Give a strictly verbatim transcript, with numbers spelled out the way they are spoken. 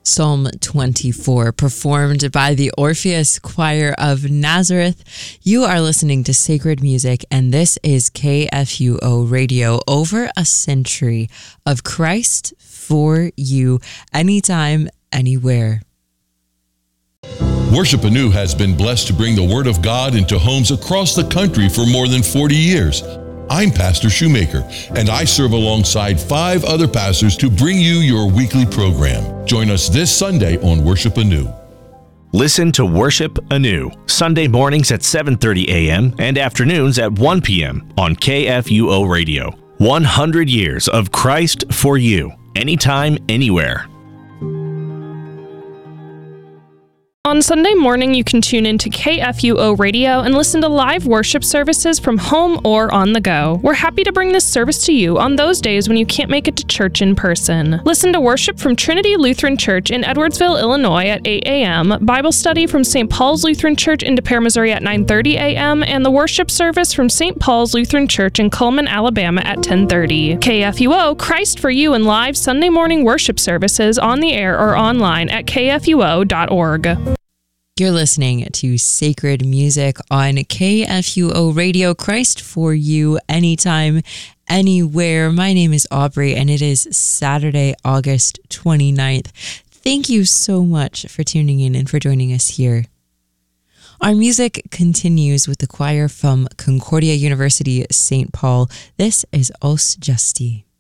Psalm twenty-four, performed by the Orpheus Choir of Nazareth. You are listening to Sacred Music, and this is K F U O Radio, over a century of Christ for you, anytime, anywhere. Worship Anew has been blessed to bring the Word of God into homes across the country for more than forty years. I'm Pastor Shoemaker, and I serve alongside five other pastors to bring you your weekly program. Join us this Sunday on Worship Anew. Listen to Worship Anew, Sunday mornings at seven thirty a.m. and afternoons at one p.m. on K F U O Radio. one hundred years of Christ for you, anytime, anywhere. On Sunday morning, you can tune into K F U O Radio and listen to live worship services from home or on the go. We're happy to bring this service to you on those days when you can't make it to church in person. Listen to worship from Trinity Lutheran Church in Edwardsville, Illinois at eight a.m., Bible study from Saint Paul's Lutheran Church in De Pere, Missouri at nine thirty a.m., and the worship service from Saint Paul's Lutheran Church in Cullman, Alabama at ten thirty. K F U O, Christ for You, and live Sunday morning worship services on the air or online at k f u o dot org. You're listening to Sacred Music on K F U O Radio, Christ for you, anytime, anywhere. My name is Aubrey, and it is Saturday, August twenty-ninth. Thank you so much for tuning in and for joining us here. Our music continues with the choir from Concordia University, Saint Paul. This is Os Justi.